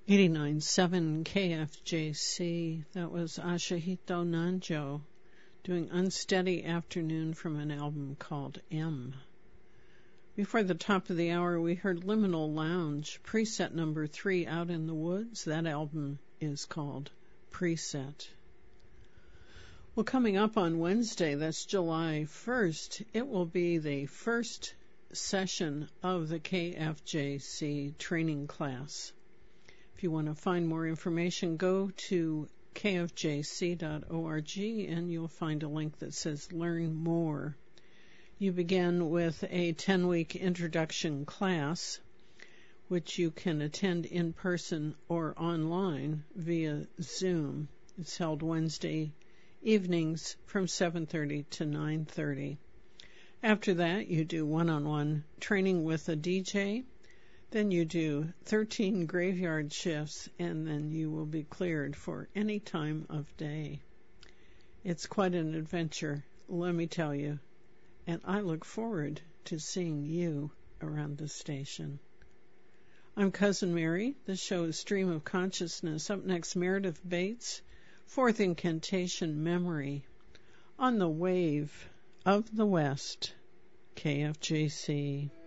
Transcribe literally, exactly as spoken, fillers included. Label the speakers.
Speaker 1: eighty-nine point seven K F J C. That was Ashihito Nanjo doing Unsteady Afternoon from an album called M. Before the top of the hour, we heard Liminal Lounge, preset number three, Out in the Woods. That album is called Preset. Well, coming up on Wednesday, that's July first, it will be the first session of the K F J C training class. If you want to find more information, go to k f j c dot org and you'll find a link that says Learn More. You begin with a ten-week introduction class, which you can attend in person or online via Zoom. It's held Wednesday evenings from seven thirty to nine thirty. After that, you do one-on-one training with a D J. Then you do thirteen graveyard shifts, and then you will be cleared for any time of day. It's quite an adventure, let me tell you, and I look forward to seeing you around the station. I'm Cousin Mary. This show is Stream of Consciousness. Up next, Meredith Bates, Fourth Incantation, Memory, on the Wave of the West, K F J C.